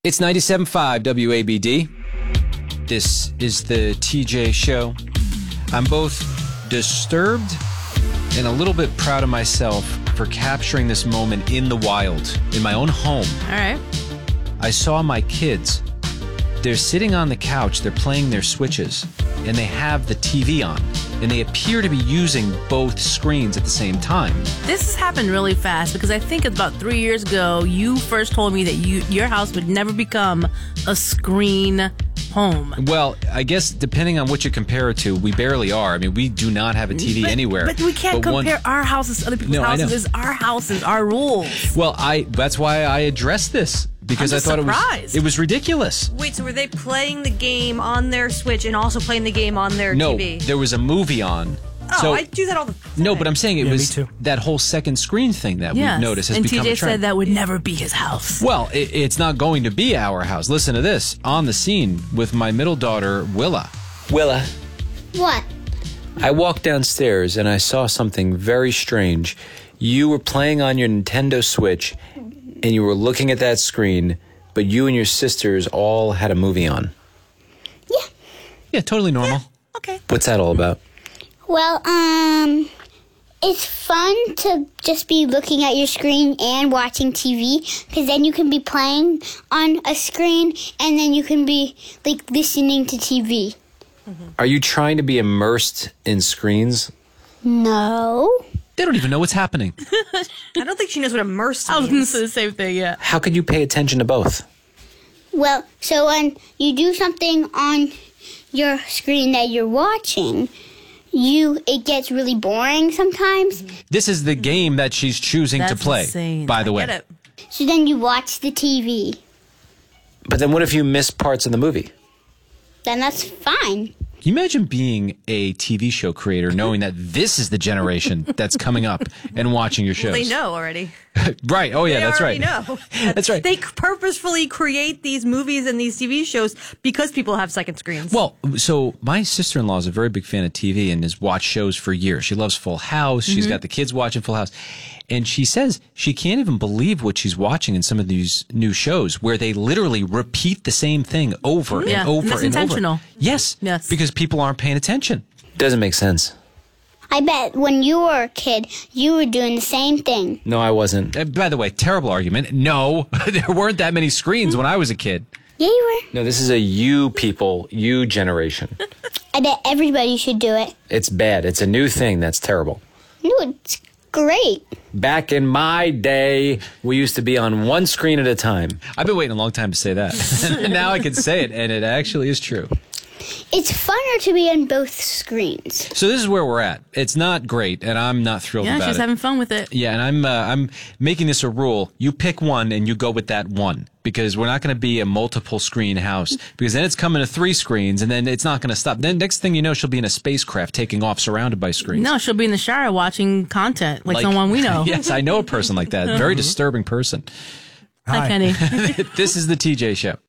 It's 97.5 WABD. This is the TJ Show. I'm both disturbed and a little bit proud of myself for capturing this moment in the wild, in my own home. All right. I saw my kids. They're sitting on the couch, they're playing their Switches, and they have the TV on. And they appear to be using both screens at the same time. This has happened really fast because I think about 3 years ago, you first told me that your house would never become a screen home. Well, I guess depending on what you compare it to, we barely are. I mean, we do not have a TV anywhere. But we can't compare our houses to other people's houses. It's our houses, our rules. Well, that's why I addressed this. Because I thought it was ridiculous. Wait, so were they playing the game on their Switch and also playing the game on their TV? No, there was a movie on. Oh, so, I do that all the time. No, but I'm saying it was that whole second screen thing that we've noticed has become a trend. And TJ said that would never be his house. Well, it's not going to be our house. Listen to this. On the scene with my middle daughter, Willa. Willa. What? I walked downstairs and I saw something very strange. You were playing on your Nintendo Switch and you were looking at that screen, but you and your sisters all had a movie on. Yeah. Yeah, totally normal. Yeah. Okay. What's that all about? Well, it's fun to just be looking at your screen and watching TV, because then you can be playing on a screen and then you can be, like, listening to TV. Mm-hmm. Are you trying to be immersed in screens? No. They don't even know what's happening. I don't think she knows what immersed means. I was going to say the same thing, yeah. How could you pay attention to both? Well, so when you do something on your screen that you're watching, it gets really boring sometimes. This is the game that she's choosing to play, insane. by the way. Get it. So then you watch the TV. But then what if you miss parts of the movie? Then that's fine. Can you imagine being a TV show creator knowing that this is the generation that's coming up and watching your shows? Well, they know already. Right. Oh, yeah, that's right. They already know. That's right. They purposefully create these movies and these TV shows because people have second screens. Well, so my sister-in-law is a very big fan of TV and has watched shows for years. She loves Full House. She's got the kids watching Full House. And she says she can't even believe what she's watching in some of these new shows where they literally repeat the same thing over and over and that's and intentional. over. Yes. Because people aren't paying attention. Doesn't make sense. I bet when you were a kid, you were doing the same thing. No, I wasn't. By the way, terrible argument. No, there weren't that many screens when I was a kid. Yeah, you were. No, this is a you generation. I bet everybody should do it. It's bad. It's a new thing. That's terrible. No, it's great. Back in my day, we used to be on one screen at a time. I've been waiting a long time to say that. Now I can say it, and it actually is true. It's funner to be on both screens. So this is where we're at. It's not great, and I'm not thrilled about it. Yeah, she's having fun with it. Yeah, and I'm making this a rule. You pick one, and you go with that one. Because we're not going to be a multiple screen house. Because then it's coming to 3 screens, and then it's not going to stop. Then next thing you know, she'll be in a spacecraft taking off surrounded by screens. No, she'll be in the shower watching content like someone we know. Yes, I know a person like that. Very disturbing person. Hi, Kenny. This is the TJ Show.